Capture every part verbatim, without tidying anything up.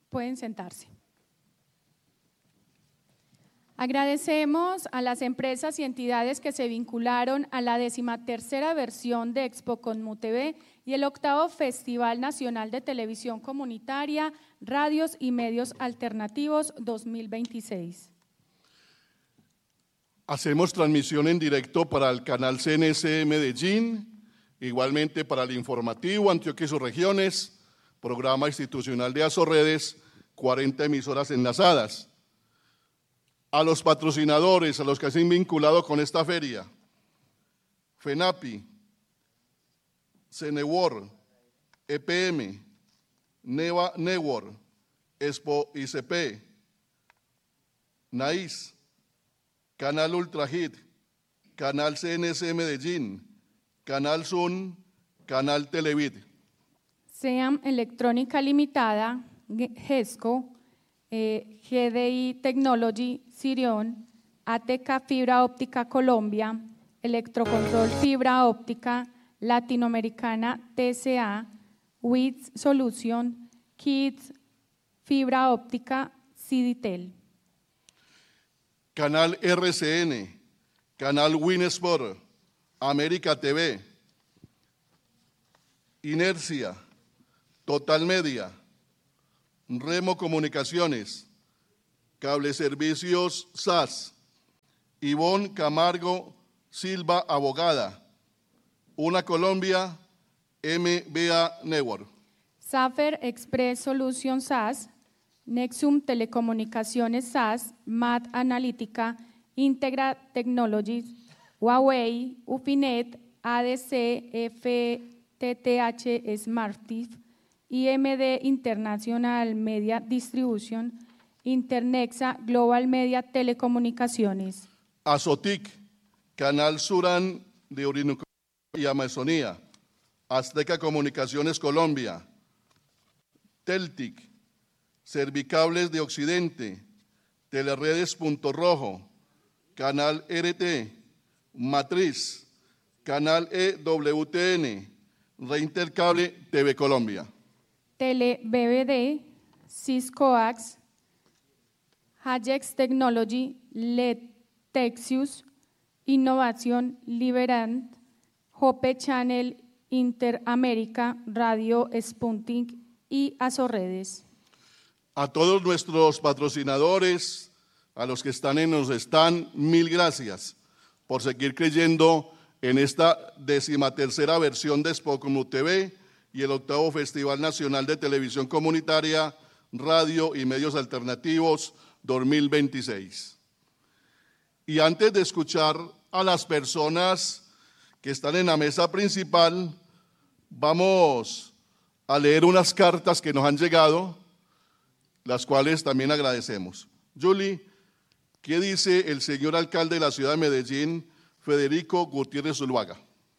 Pueden sentarse. Agradecemos a las empresas y entidades que se vincularon a la decimatercera versión de ExpoConmu T V y el octavo Festival Nacional de Televisión Comunitaria, Radios y Medios Alternativos dos mil veintiséis. Hacemos transmisión en directo para el canal C N S Medellín, igualmente para el informativo Antioquia y sus regiones, programa institucional de Asorredes, cuarenta emisoras enlazadas. A los patrocinadores, a los que se han vinculado con esta feria, FENAPI, CENEWOR, E P M, NEVA Network, Expo I C P, NAIS, Canal Ultrahit, Canal C N S Medellín, Canal Sun, Canal Televid. SEAM Electrónica Limitada, GESCO, eh, G D I Technology, Sirion, A T K Fibra Óptica Colombia, Electrocontrol Fibra Óptica, Latinoamericana T C A, W I T S Solution, Kids Fibra Óptica, Ciditel. Canal R C N, Canal Winsport, América T V, Inercia, Total Media, Remo Comunicaciones, Cable Servicios S A S, Ivonne Camargo Silva Abogada, Una Colombia, M B A Network. Safer Express Solutions S A S, Nexum Telecomunicaciones S A S, M A T Analítica, Integra Technologies, Huawei, Ufinet, A D C, F T T H Smartif, I M D International Media Distribution, Internexa Global Media Telecomunicaciones. Azotic, Canal Surán de Orinoco y Amazonía, Azteca Comunicaciones Colombia, Teltic, Servicables de Occidente, Teleredes Punto Rojo, Canal R T, Matriz, Canal E W T N, Reintercable T V Colombia. Tele B B D, Ciscoax, Hayex Technology, L E D Texius, Innovación, Liberant, Hope Channel, Interamérica, Radio Spunting y Asorredes. A todos nuestros patrocinadores, a los que están en nos están, mil gracias por seguir creyendo en esta decimatercera versión de ExpoConmu T V y el octavo Festival Nacional de Televisión Comunitaria, Radio y Medios Alternativos dos mil veintiséis. Y antes de escuchar a las personas que están en la mesa principal, vamos a leer unas cartas que nos han llegado, las cuales también agradecemos. Julie, ¿qué dice el señor alcalde de la ciudad de Medellín, Federico Gutiérrez Zuluaga?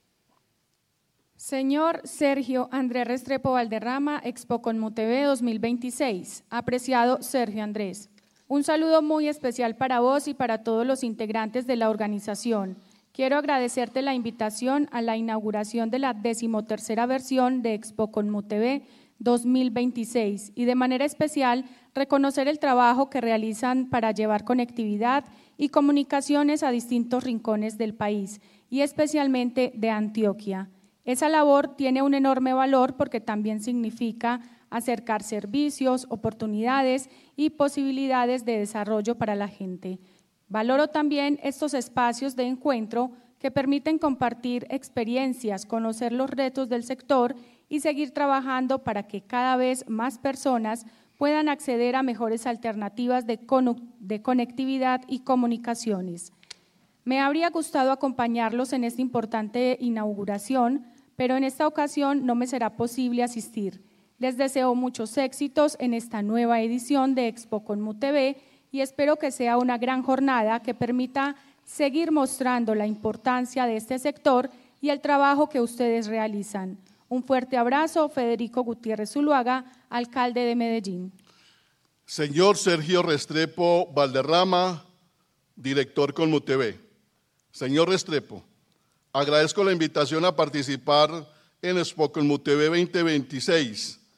Señor Sergio Andrés Restrepo Valderrama, ExpoConmu T V dos mil veintiséis. Apreciado Sergio Andrés, un saludo muy especial para vos y para todos los integrantes de la organización. Quiero agradecerte la invitación a la inauguración de la decimotercera versión de ExpoConmu T V dos mil veintiséis y de manera especial reconocer el trabajo que realizan para llevar conectividad y comunicaciones a distintos rincones del país y especialmente de Antioquia. Esa labor tiene un enorme valor porque también significa acercar servicios, oportunidades y posibilidades de desarrollo para la gente. Valoro también estos espacios de encuentro que permiten compartir experiencias, conocer los retos del sector y seguir trabajando para que cada vez más personas puedan acceder a mejores alternativas de, de conectividad y comunicaciones. Me habría gustado acompañarlos en esta importante inauguración, pero en esta ocasión no me será posible asistir. Les deseo muchos éxitos en esta nueva edición de ExpoConmu T V y espero que sea una gran jornada que permita seguir mostrando la importancia de este sector y el trabajo que ustedes realizan. Un fuerte abrazo, Federico Gutiérrez Zuluaga, alcalde de Medellín. Señor Sergio Restrepo Valderrama, director Conmu T V. Señor Restrepo, agradezco la invitación a participar en ExpoConmu T V veinte veintiséis,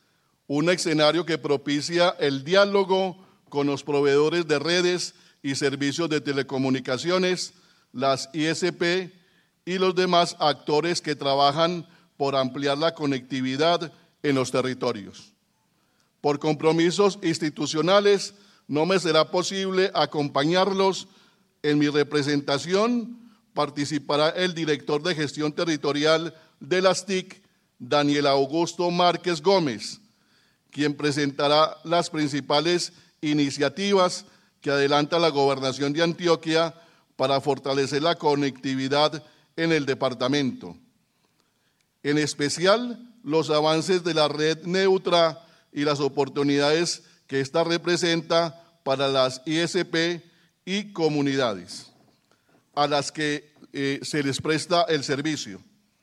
un escenario que propicia el diálogo con los proveedores de redes y servicios de telecomunicaciones, las I S P y los demás actores que trabajan por ampliar la conectividad en los territorios. Por compromisos institucionales, no me será posible acompañarlos. En mi representación participará el director de gestión territorial de las T I C, Daniel Augusto Márquez Gómez, quien presentará las principales iniciativas que adelanta la Gobernación de Antioquia para fortalecer la conectividad en el departamento. En especial, los avances de la red neutra y las oportunidades que ésta representa para las I S P y comunidades a las que eh, se les presta el servicio.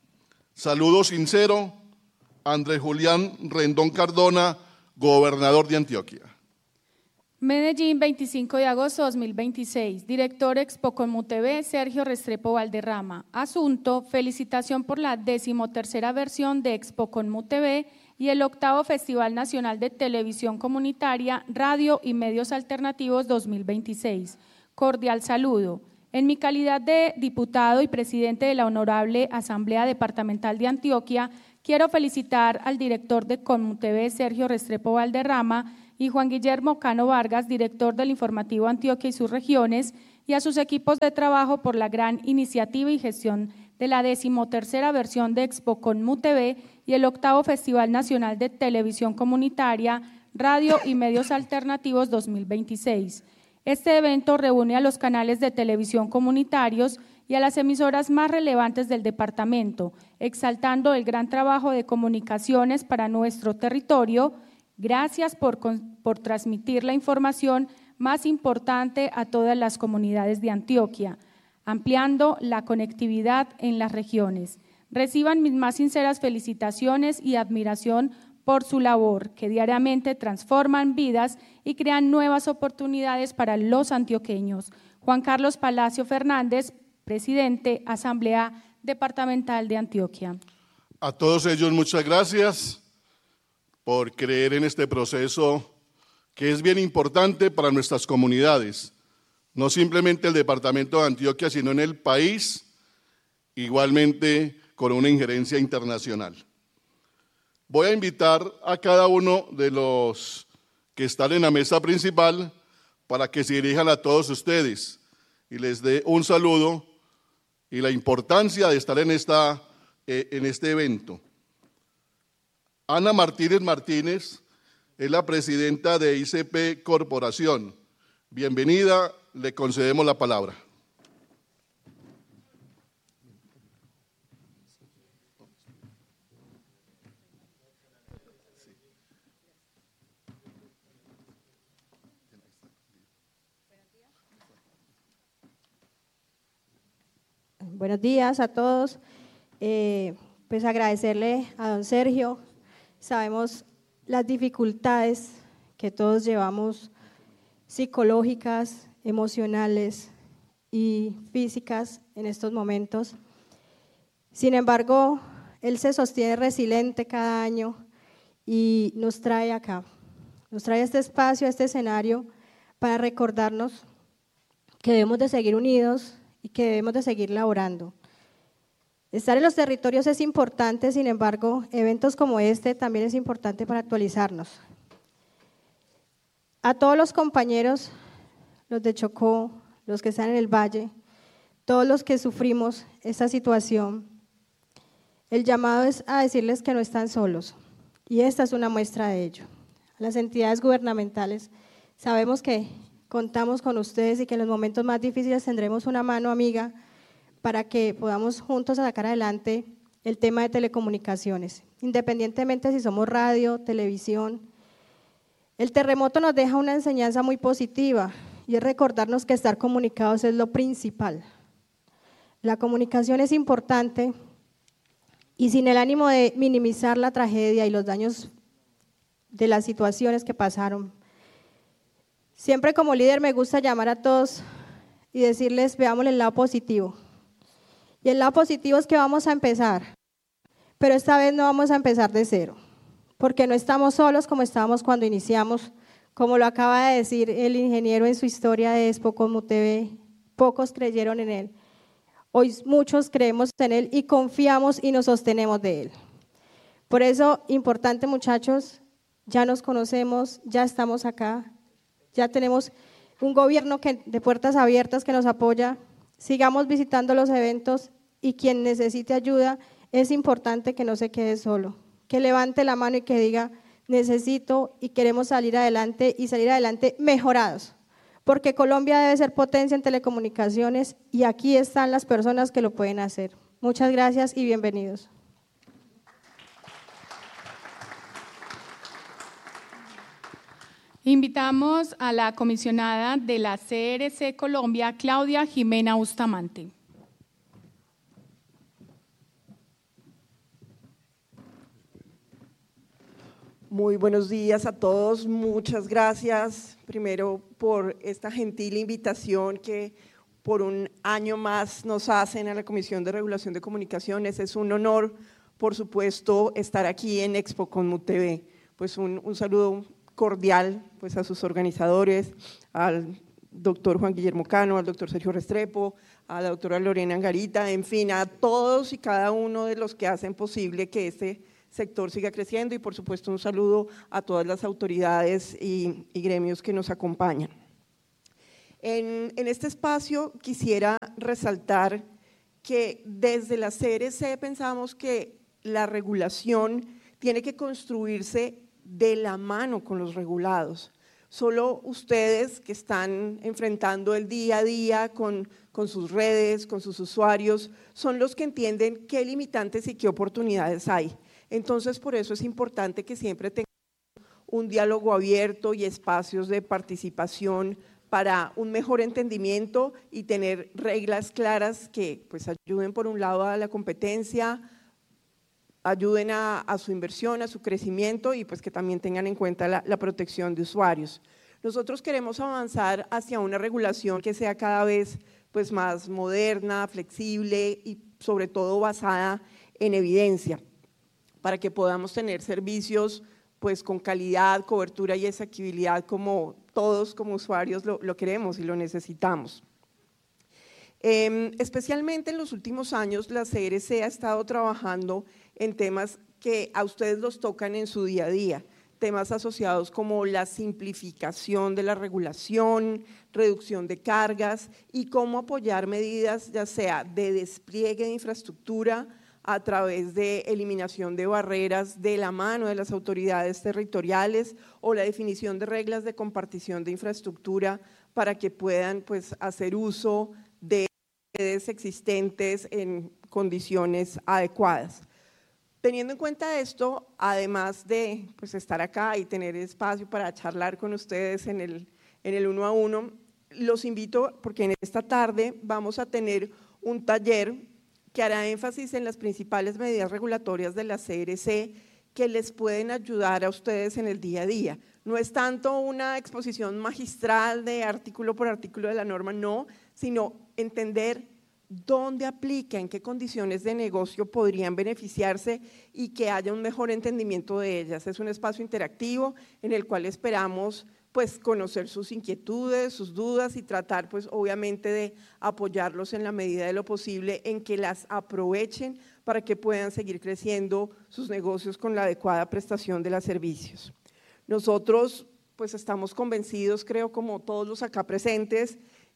Saludo sincero, Andrés Julián Rendón Cardona, gobernador de Antioquia. Medellín, veinticinco de agosto de dos mil veintiséis. Director Expo Conmutv, Sergio Restrepo Valderrama. Asunto: felicitación por la decimotercera versión de Expo Conmutv y el octavo Festival Nacional de Televisión Comunitaria, Radio y Medios Alternativos dos mil veintiséis. Cordial saludo. En mi calidad de diputado y presidente de la Honorable Asamblea Departamental de Antioquia, quiero felicitar al director de Conmutv, Sergio Restrepo Valderrama, y Juan Guillermo Cano Vargas, director del informativo Antioquia y sus regiones, y a sus equipos de trabajo por la gran iniciativa y gestión de la decimotercera versión de Expo Conmutv y el octavo Festival Nacional de Televisión Comunitaria, Radio y Medios Alternativos dos mil veintiséis. Este evento reúne a los canales de televisión comunitarios y a las emisoras más relevantes del departamento, exaltando el gran trabajo de comunicaciones para nuestro territorio. Gracias por, por transmitir la información más importante a todas las comunidades de Antioquia, ampliando la conectividad en las regiones. Reciban mis más sinceras felicitaciones y admiración por su labor, que diariamente transforman vidas y crean nuevas oportunidades para los antioqueños. Juan Carlos Palacio Fernández, presidente, Asamblea Departamental de Antioquia. A todos ellos muchas gracias por creer en este proceso que es bien importante para nuestras comunidades, no simplemente el departamento de Antioquia, sino en el país, igualmente con una injerencia internacional. Voy a invitar a cada uno de los que están en la mesa principal para que se dirijan a todos ustedes y les dé un saludo y la importancia de estar en, esta, eh, en este evento. Ana Martínez Martínez es la presidenta de I C P Corporación. Bienvenida, le concedemos la palabra. Buenos días a todos. Eh, pues agradecerle a don Sergio. Sabemos las dificultades que todos llevamos, psicológicas, emocionales y físicas en estos momentos. Sin embargo, él se sostiene resiliente cada año y nos trae acá, nos trae a este espacio, a este escenario, para recordarnos que debemos de seguir unidos y que debemos de seguir laborando. Estar en los territorios es importante, sin embargo, eventos como este también es importante para actualizarnos. A todos los compañeros, los de Chocó, los que están en el Valle, todos los que sufrimos esta situación, el llamado es a decirles que no están solos, y esta es una muestra de ello. A las entidades gubernamentales, sabemos que contamos con ustedes y que en los momentos más difíciles tendremos una mano amiga para que podamos juntos sacar adelante el tema de telecomunicaciones, independientemente si somos radio, televisión. El terremoto nos deja una enseñanza muy positiva y es recordarnos que estar comunicados es lo principal. La comunicación es importante y sin el ánimo de minimizar la tragedia y los daños de las situaciones que pasaron. Siempre como líder me gusta llamar a todos y decirles, veamos el lado positivo. Y el lado positivo es que vamos a empezar, pero esta vez no vamos a empezar de cero. porque no estamos solos como estábamos cuando iniciamos. Como lo acaba de decir el ingeniero en su historia de Expocom T V, pocos creyeron en él. Hoy muchos creemos en él y confiamos y nos sostenemos de él. Por eso, importante muchachos, ya nos conocemos, ya estamos acá, ya tenemos un gobierno que, de puertas abiertas que nos apoya. Sigamos visitando los eventos y quien necesite ayuda, es importante que no se quede solo, que levante la mano y que diga, necesito y queremos salir adelante y salir adelante mejorados, porque Colombia debe ser potencia en telecomunicaciones y aquí están las personas que lo pueden hacer. Muchas gracias y bienvenidos. Invitamos a la comisionada de la C R C Colombia, Claudia Jimena Bustamante. Muy buenos días a todos, muchas gracias primero por esta gentil invitación que por un año más nos hacen a la Comisión de Regulación de Comunicaciones. Es un honor, por supuesto, estar aquí en Expocom T V. Pues un, un saludo cordial pues, a sus organizadores, al doctor Juan Guillermo Cano, al doctor Sergio Restrepo, a la doctora Lorena Angarita, en fin, a todos y cada uno de los que hacen posible que este sector siga creciendo y por supuesto un saludo a todas las autoridades y, y gremios que nos acompañan. En, en este espacio quisiera resaltar que desde la C R C pensamos que la regulación tiene que construirse de la mano con los regulados. Solo ustedes que están enfrentando el día a día con, con sus redes, con sus usuarios, son los que entienden qué limitantes y qué oportunidades hay. Entonces, por eso es importante que siempre tengamos un diálogo abierto y espacios de participación para un mejor entendimiento y tener reglas claras que pues, ayuden por un lado a la competencia, ayuden a, a su inversión, a su crecimiento y pues que también tengan en cuenta la, la protección de usuarios. Nosotros queremos avanzar hacia una regulación que sea cada vez pues, más moderna, flexible y sobre todo basada en evidencia, para que podamos tener servicios pues, con calidad, cobertura y asequibilidad como todos como usuarios lo, lo queremos y lo necesitamos. Eh, especialmente en los últimos años la C R C ha estado trabajando en temas que a ustedes los tocan en su día a día, temas asociados como la simplificación de la regulación, reducción de cargas y cómo apoyar medidas ya sea de despliegue de infraestructura a través de eliminación de barreras de la mano de las autoridades territoriales o la definición de reglas de compartición de infraestructura para que puedan pues, hacer uso de redes existentes en condiciones adecuadas. Teniendo en cuenta esto, además de pues, estar acá y tener espacio para charlar con ustedes en el, en el uno a uno, los invito porque en esta tarde vamos a tener un taller que hará énfasis en las principales medidas regulatorias de la C R C que les pueden ayudar a ustedes en el día a día. No es tanto una exposición magistral de artículo por artículo de la norma, no, sino entender dónde aplica, en qué condiciones de negocio podrían beneficiarse y que haya un mejor entendimiento de ellas. Es un espacio interactivo en el cual esperamos pues conocer sus inquietudes, sus dudas y tratar pues obviamente de apoyarlos en la medida de lo posible en que las aprovechen para que puedan seguir creciendo sus negocios con la adecuada prestación de los servicios. Nosotros pues estamos convencidos, creo como todos los acá presentes,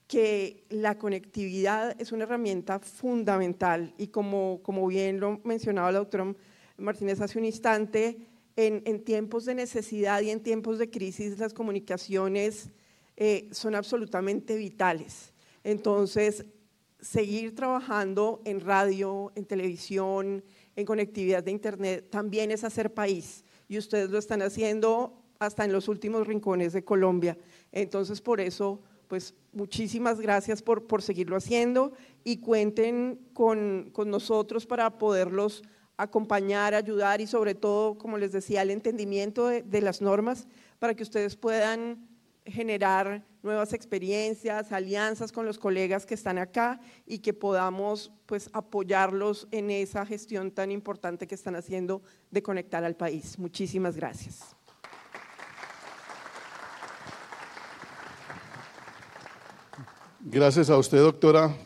que la conectividad es una herramienta fundamental y como, como bien lo mencionaba la doctora Martínez hace un instante, En, en tiempos de necesidad y en tiempos de crisis las comunicaciones eh, son absolutamente vitales. Entonces, seguir trabajando en radio, en televisión, en conectividad de internet también es hacer país y ustedes lo están haciendo hasta en los últimos rincones de Colombia. Entonces, por eso, pues muchísimas gracias por, por seguirlo haciendo y cuenten con, con nosotros para poderlos acompañar, ayudar y sobre todo, como les decía, el entendimiento de, de las normas para que ustedes puedan generar nuevas experiencias, alianzas con los colegas que están acá y que podamos pues apoyarlos en esa gestión tan importante que están haciendo de conectar al país. Muchísimas gracias. Gracias a usted, doctora,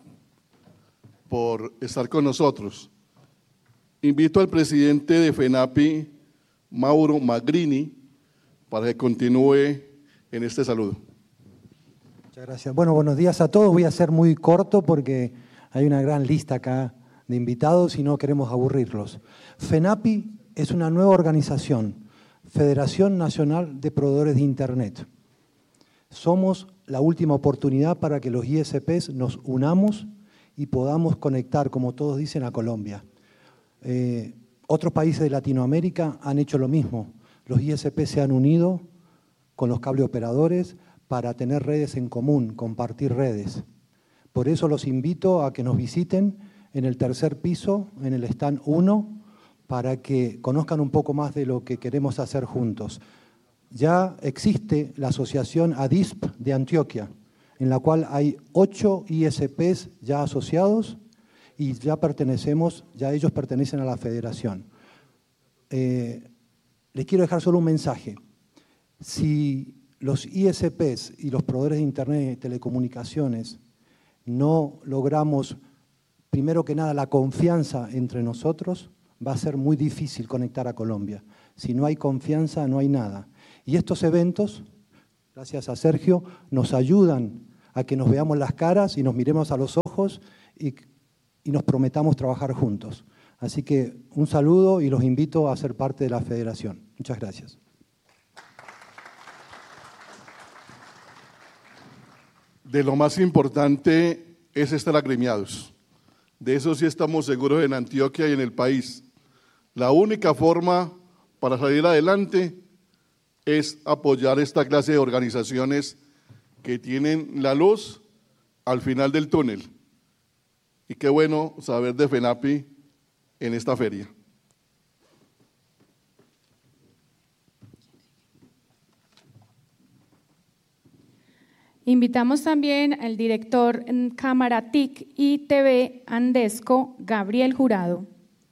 por estar con nosotros. Invito al presidente de FENAPI, Mauro Magrini, para que continúe en este saludo. Muchas gracias. Bueno, buenos días a todos. Voy a ser muy corto porque hay una gran lista acá de invitados y no queremos aburrirlos. FENAPI es una nueva organización, Federación Nacional de Proveedores de Internet. Somos la última oportunidad para que los I S Pes nos unamos y podamos conectar, como todos dicen, a Colombia. Eh, otros países de Latinoamérica han hecho lo mismo. Los I S P se han unido con los cable operadores para tener redes en común, compartir redes. Por eso los invito a que nos visiten en el tercer piso, en el stand uno, para que conozcan un poco más de lo que queremos hacer juntos. Ya existe la asociación ADISP de Antioquia, en la cual hay ocho I S Pes ya asociados y ya pertenecemos, ya ellos pertenecen a la federación. Eh, les quiero dejar solo un mensaje. Si los I S Pes y los proveedores de Internet y telecomunicaciones no logramos, primero que nada, la confianza entre nosotros, va a ser muy difícil conectar a Colombia. Si no hay confianza, no hay nada. Y estos eventos, gracias a Sergio, nos ayudan a que nos veamos las caras y nos miremos a los ojos y, y nos prometamos trabajar juntos. Así que un saludo y los invito a ser parte de la federación. Muchas gracias. De lo más importante es estar agremiados. De eso sí estamos seguros en Antioquia y en el país. La única forma para salir adelante es apoyar esta clase de organizaciones que tienen la luz al final del túnel. Y qué bueno saber de FENAPI en esta feria. Invitamos también al director en Cámara T I C y T V Andesco, Gabriel Jurado.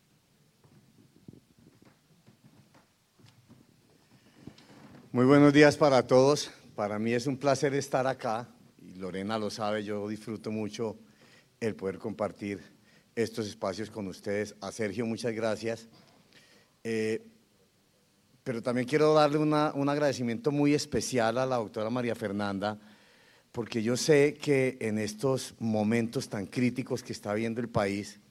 Muy buenos días para todos. Para mí es un placer estar acá y Lorena lo sabe, yo disfruto mucho el poder compartir estos espacios con ustedes. A Sergio, muchas gracias. Eh, pero también quiero darle una, un agradecimiento muy especial a la doctora María Fernanda, porque yo sé que en estos momentos tan críticos que está viendo el país,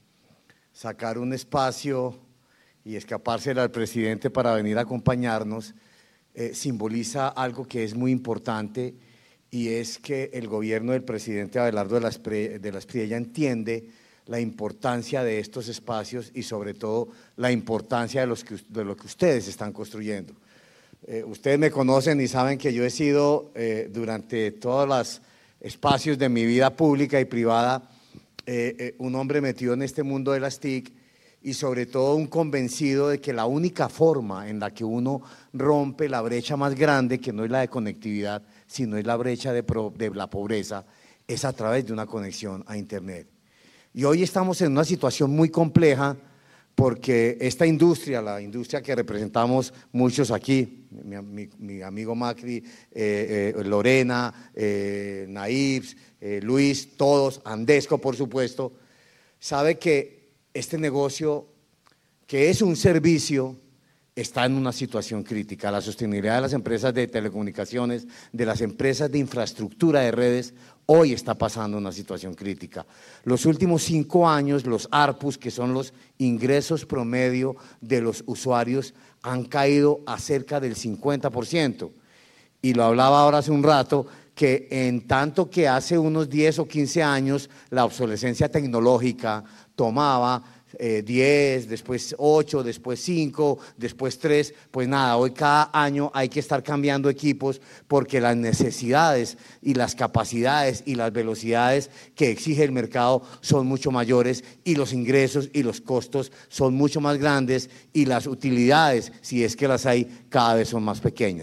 sacar un espacio y escapársela al presidente para venir a acompañarnos eh, simboliza algo que es muy importante, y es que el gobierno del presidente Abelardo de la Espriella, de la Espriella entiende la importancia de estos espacios y sobre todo la importancia de, los que, de lo que ustedes están construyendo. Eh, ustedes me conocen y saben que yo he sido eh, durante todos los espacios de mi vida pública y privada eh, eh, un hombre metido en este mundo de las T I C y sobre todo un convencido de que la única forma en la que uno rompe la brecha más grande, que no es la de conectividad, sino es la brecha de, pro, de la pobreza, es a través de una conexión a Internet. Y hoy estamos en una situación muy compleja porque esta industria, la industria que representamos muchos aquí, mi, mi, mi amigo Macri, eh, eh, Lorena, eh, Naips, eh, Luis, todos, Andesco por supuesto, sabe que este negocio, que es un servicio, está en una situación crítica. La sostenibilidad de las empresas de telecomunicaciones, de las empresas de infraestructura de redes, hoy está pasando una situación crítica. Los últimos cinco años, los A R P Us, que son los ingresos promedio de los usuarios, han caído a cerca del cincuenta por ciento. Y lo hablaba ahora hace un rato, que en tanto que hace unos diez o quince años la obsolescencia tecnológica tomaba eh, diez, después ocho, después cinco, después tres, pues nada, hoy cada año hay que estar cambiando equipos porque las necesidades y las capacidades y las velocidades que exige el mercado son mucho mayores y los ingresos y los costos son mucho más grandes y las utilidades, si es que las hay, cada vez son más pequeñas.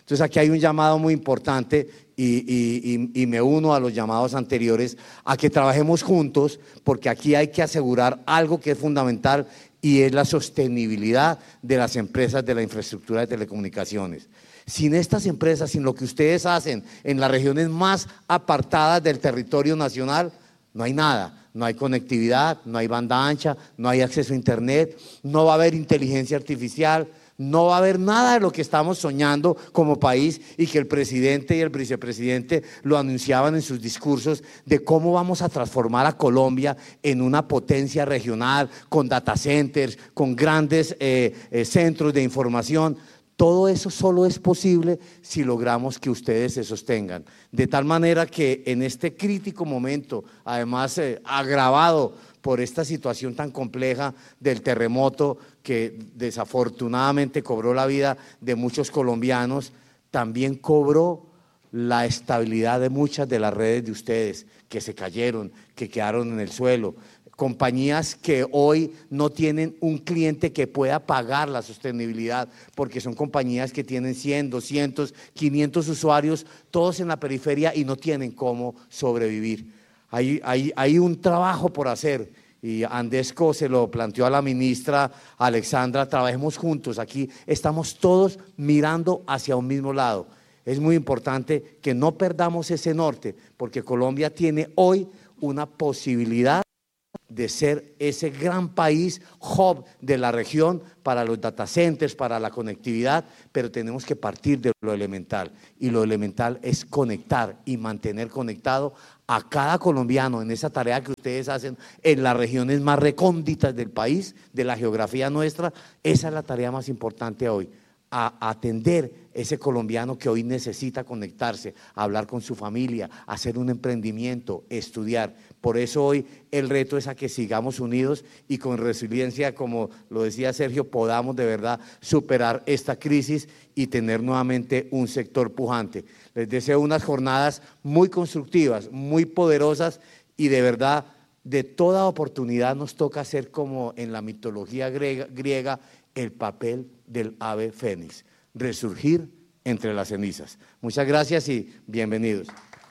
Entonces aquí hay un llamado muy importante y, y, y, y me uno a los llamados anteriores a que trabajemos juntos, porque aquí hay que asegurar algo que es fundamental y es la sostenibilidad de las empresas de la infraestructura de telecomunicaciones. Sin estas empresas, sin lo que ustedes hacen en las regiones más apartadas del territorio nacional, no hay nada. No hay conectividad, no hay banda ancha, no hay acceso a internet, no va a haber inteligencia artificial, no va a haber nada de lo que estamos soñando como país y que el presidente y el vicepresidente lo anunciaban en sus discursos de cómo vamos a transformar a Colombia en una potencia regional con data centers, con grandes eh, eh, centros de información. Todo eso solo es posible si logramos que ustedes se sostengan. De tal manera que en este crítico momento, además eh, agravado por esta situación tan compleja del terremoto que desafortunadamente cobró la vida de muchos colombianos, también cobró la estabilidad de muchas de las redes de ustedes que se cayeron, que quedaron en el suelo. Compañías que hoy no tienen un cliente que pueda pagar la sostenibilidad, porque son compañías que tienen cien, doscientos, quinientos usuarios, todos en la periferia y no tienen cómo sobrevivir. Hay, hay, hay un trabajo por hacer y Andesco se lo planteó a la ministra Alexandra, trabajemos juntos, aquí estamos todos mirando hacia un mismo lado. Es muy importante que no perdamos ese norte, porque Colombia tiene hoy una posibilidad de ser ese gran país hub de la región para los data centers, para la conectividad, pero tenemos que partir de lo elemental, y lo elemental es conectar y mantener conectado a cada colombiano en esa tarea que ustedes hacen en las regiones más recónditas del país, de la geografía nuestra. Esa es la tarea más importante hoy, a atender ese colombiano que hoy necesita conectarse, a hablar con su familia, a hacer un emprendimiento, estudiar. Por eso hoy el reto es a que sigamos unidos y con resiliencia, como lo decía Sergio, podamos de verdad superar esta crisis y tener nuevamente un sector pujante. Les deseo unas jornadas muy constructivas, muy poderosas, y de verdad de toda oportunidad nos toca hacer como en la mitología griega, griega el papel del ave fénix, resurgir entre las cenizas. Muchas gracias y bienvenidos.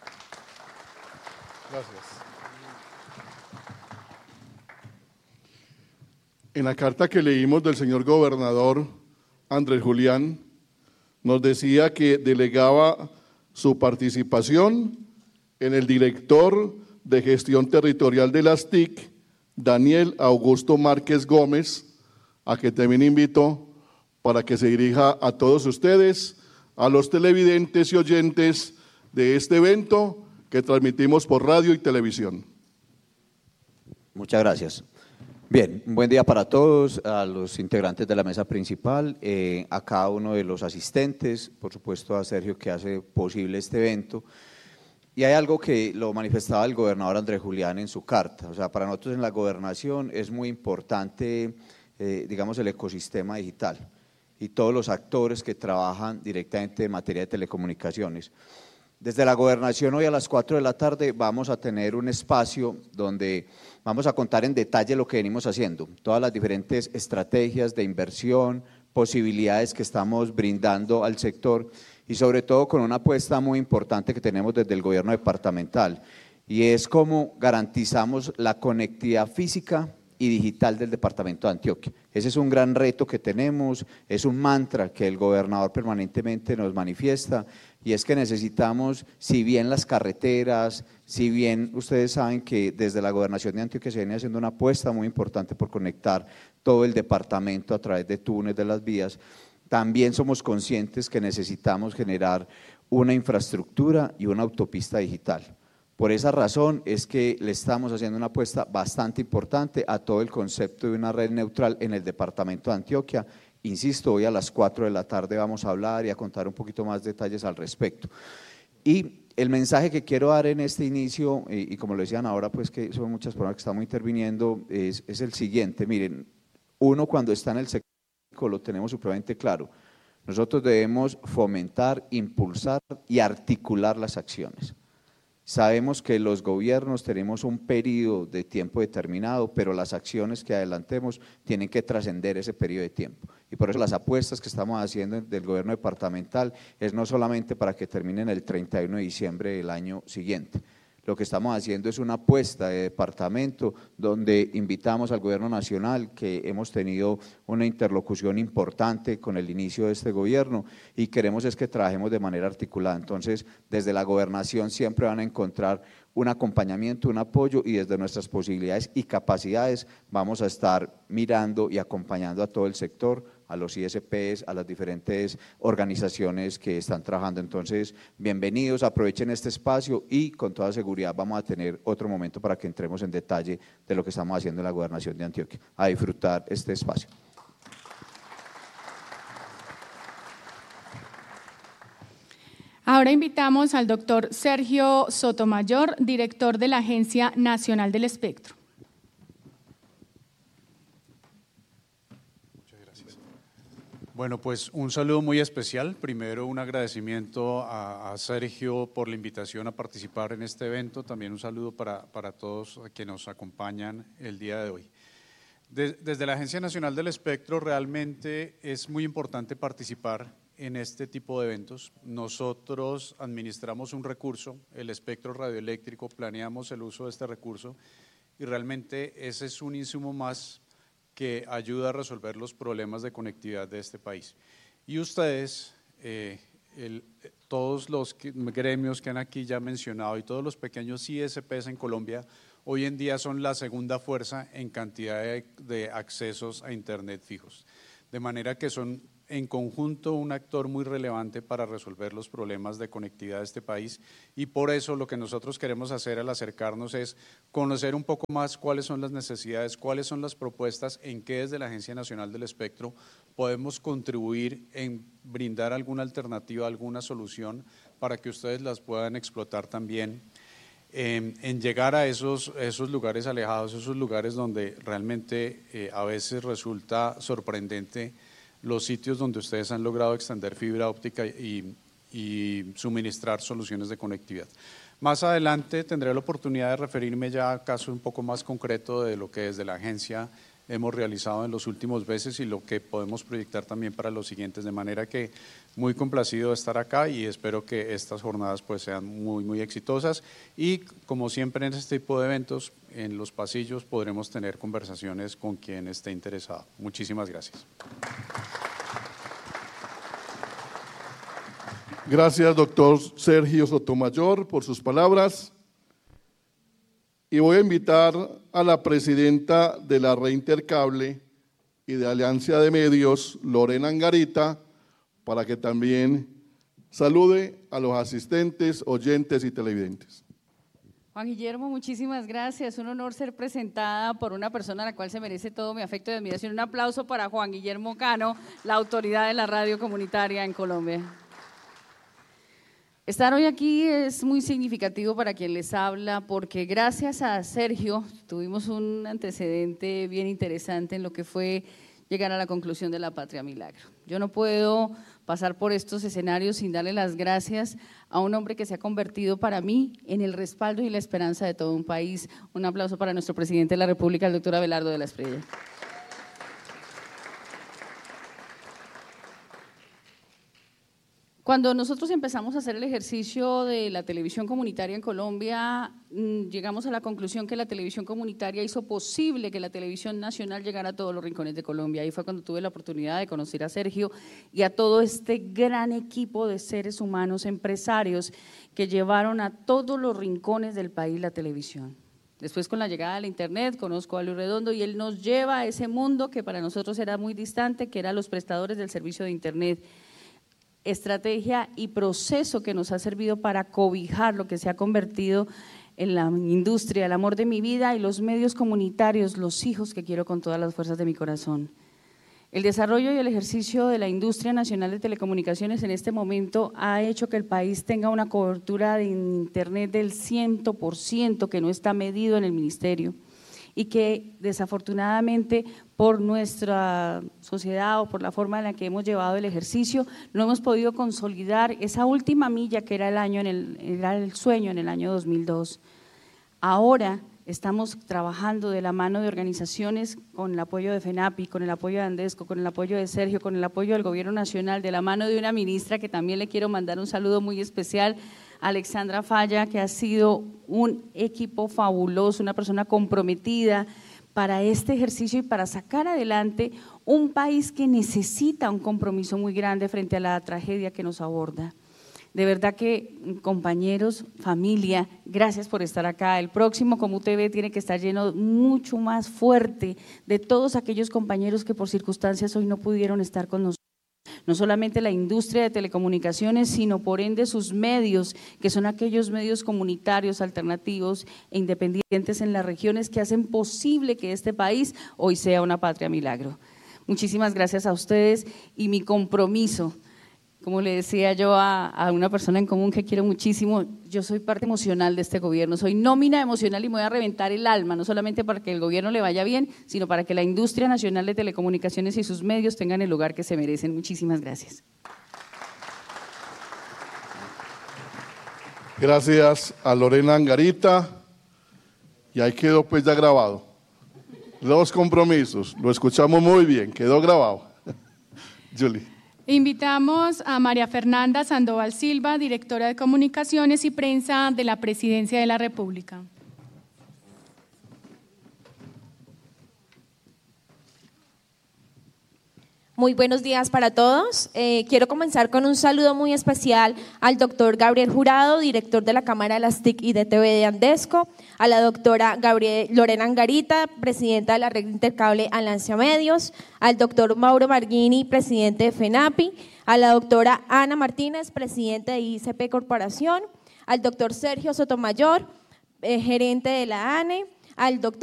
Gracias. En la carta que leímos del señor gobernador Andrés Julián, nos decía que delegaba su participación en el director de gestión territorial de las T I C, Daniel Augusto Márquez Gómez, a que también invito para que se dirija a todos ustedes, a los televidentes y oyentes de este evento que transmitimos por radio y televisión. Muchas gracias. Bien, un buen día para todos, a los integrantes de la mesa principal, eh, a cada uno de los asistentes, por supuesto a Sergio que hace posible este evento. Y hay algo que lo manifestaba el gobernador Andrés Julián en su carta. O sea, para nosotros en la gobernación es muy importante, eh, digamos, el ecosistema digital y todos los actores que trabajan directamente en materia de telecomunicaciones. Desde la gobernación hoy a las cuatro de la tarde vamos a tener un espacio donde vamos a contar en detalle lo que venimos haciendo, todas las diferentes estrategias de inversión, posibilidades que estamos brindando al sector y sobre todo con una apuesta muy importante que tenemos desde el gobierno departamental, y es cómo garantizamos la conectividad física y digital del departamento de Antioquia. Ese es un gran reto que tenemos, es un mantra que el gobernador permanentemente nos manifiesta, y es que necesitamos, si bien las carreteras, si bien ustedes saben que desde la gobernación de Antioquia se viene haciendo una apuesta muy importante por conectar todo el departamento a través de túneles de las vías, también somos conscientes que necesitamos generar una infraestructura y una autopista digital. Por esa razón es que le estamos haciendo una apuesta bastante importante a todo el concepto de una red neutral en el departamento de Antioquia. Insisto, hoy a las cuatro de la tarde vamos a hablar y a contar un poquito más detalles al respecto. Y el mensaje que quiero dar en este inicio, y, y como lo decían ahora, pues que son muchas personas que estamos interviniendo, es, es el siguiente. Miren, uno cuando está en el sector lo tenemos supremamente claro. Nosotros debemos fomentar, impulsar y articular las acciones. Sabemos que los gobiernos tenemos un periodo de tiempo determinado, pero las acciones que adelantemos tienen que trascender ese periodo de tiempo. Y y por eso las apuestas que estamos haciendo del gobierno departamental es no solamente para que terminen el treinta y uno de diciembre del año siguiente. Lo que estamos haciendo es una apuesta de departamento donde invitamos al gobierno nacional, que hemos tenido una interlocución importante con el inicio de este gobierno y queremos es que trabajemos de manera articulada. Entonces, desde la gobernación siempre van a encontrar un acompañamiento, un apoyo, y desde nuestras posibilidades y capacidades vamos a estar mirando y acompañando a todo el sector, a los I S Pes, a las diferentes organizaciones que están trabajando. Entonces, bienvenidos, aprovechen este espacio y con toda seguridad vamos a tener otro momento para que entremos en detalle de lo que estamos haciendo en la Gobernación de Antioquia. A disfrutar este espacio. Ahora invitamos al doctor Sergio Sotomayor, director de la Agencia Nacional del Espectro. Bueno, pues un saludo muy especial. Primero, un agradecimiento a, a Sergio por la invitación a participar en este evento. También un saludo para, para todos que nos acompañan el día de hoy. De, desde la Agencia Nacional del Espectro realmente es muy importante participar en este tipo de eventos. Nosotros administramos un recurso, el espectro radioeléctrico, planeamos el uso de este recurso y realmente ese es un insumo más que ayuda a resolver los problemas de conectividad de este país. Y ustedes, eh, el, todos los que, gremios que han aquí ya mencionado y todos los pequeños I S Pes en Colombia, hoy en día son la segunda fuerza en cantidad de, de accesos a Internet fijos. De manera que son en conjunto un actor muy relevante para resolver los problemas de conectividad de este país y por eso lo que nosotros queremos hacer al acercarnos es conocer un poco más cuáles son las necesidades, cuáles son las propuestas, en qué desde la Agencia Nacional del Espectro podemos contribuir en brindar alguna alternativa, alguna solución para que ustedes las puedan explotar también, en, en llegar a esos, esos lugares alejados, esos lugares donde realmente eh, a veces resulta sorprendente los sitios donde ustedes han logrado extender fibra óptica y, y suministrar soluciones de conectividad. Más adelante tendré la oportunidad de referirme ya a casos un poco más concreto de lo que desde la agencia hemos realizado en los últimos meses y lo que podemos proyectar también para los siguientes, de manera que muy complacido de estar acá y espero que estas jornadas pues sean muy muy exitosas y como siempre en este tipo de eventos, en los pasillos podremos tener conversaciones con quien esté interesado. Muchísimas gracias. Gracias, doctor Sergio Sotomayor, por sus palabras. Y voy a invitar a la presidenta de la Red Intercable y de Alianza de Medios, Lorena Angarita, para que también salude a los asistentes, oyentes y televidentes. Juan Guillermo, muchísimas gracias. Un honor ser presentada por una persona a la cual se merece todo mi afecto y admiración. Un aplauso para Juan Guillermo Cano, la autoridad de la radio comunitaria en Colombia. Estar hoy aquí es muy significativo para quien les habla porque gracias a Sergio tuvimos un antecedente bien interesante en lo que fue llegar a la conclusión de la Patria Milagro. Yo no puedo pasar por estos escenarios sin darle las gracias a un hombre que se ha convertido para mí en el respaldo y la esperanza de todo un país. Un aplauso para nuestro presidente de la República, el doctor Abelardo de la Espriella. Cuando nosotros empezamos a hacer el ejercicio de la televisión comunitaria en Colombia, llegamos a la conclusión que la televisión comunitaria hizo posible que la televisión nacional llegara a todos los rincones de Colombia. Ahí fue cuando tuve la oportunidad de conocer a Sergio y a todo este gran equipo de seres humanos, empresarios, que llevaron a todos los rincones del país la televisión. Después, con la llegada de la internet, conozco a Luis Redondo y él nos lleva a ese mundo que para nosotros era muy distante, que eran los prestadores del servicio de internet. Estrategia y proceso que nos ha servido para cobijar lo que se ha convertido en la industria, el amor de mi vida y los medios comunitarios, los hijos que quiero con todas las fuerzas de mi corazón. El desarrollo y el ejercicio de la industria nacional de telecomunicaciones en este momento ha hecho que el país tenga una cobertura de internet del cien por ciento que no está medido en el ministerio y que desafortunadamente por nuestra sociedad o por la forma en la que hemos llevado el ejercicio no hemos podido consolidar esa última milla que era el, año en el, era el sueño en el año dos mil dos. Ahora Estamos trabajando de la mano de organizaciones con el apoyo de FENAPI, con el apoyo de Andesco, con el apoyo de Sergio, con el apoyo del Gobierno Nacional, de la mano de una ministra que también le quiero mandar un saludo muy especial, Alexandra Falla, que ha sido un equipo fabuloso, una persona comprometida para este ejercicio y para sacar adelante un país que necesita un compromiso muy grande frente a la tragedia que nos aborda. De verdad que, compañeros, familia, gracias por estar acá. El próximo Comu T V tiene que estar lleno mucho más fuerte de todos aquellos compañeros que por circunstancias hoy no pudieron estar con nosotros. No solamente la industria de telecomunicaciones, sino por ende sus medios, que son aquellos medios comunitarios, alternativos e independientes en las regiones que hacen posible que este país hoy sea una patria milagro. Muchísimas gracias a ustedes y mi compromiso. Como le decía yo a, a una persona en común que quiero muchísimo, yo soy parte emocional de este gobierno, soy nómina emocional y me voy a reventar el alma, no solamente para que el gobierno le vaya bien, sino para que la industria nacional de telecomunicaciones y sus medios tengan el lugar que se merecen. Muchísimas gracias. Gracias a Lorena Angarita, y ahí quedó pues ya grabado. Los compromisos, lo escuchamos muy bien, quedó grabado. Julie. Invitamos a María Fernanda Sandoval Silva, directora de Comunicaciones y Prensa de la Presidencia de la República. Muy buenos días para todos. Eh, quiero comenzar con un saludo muy especial al doctor Gabriel Jurado, director de la Cámara de las T I C y de T V de Andesco, a la doctora Gabriel, Lorena Angarita, presidenta de la Red Intercable Alancia Medios, al doctor Mauro Marghini, presidente de FENAPI, a la doctora Ana Martínez, presidente de I C P Corporación, al doctor Sergio Sotomayor, eh, gerente de la A N E, al doctor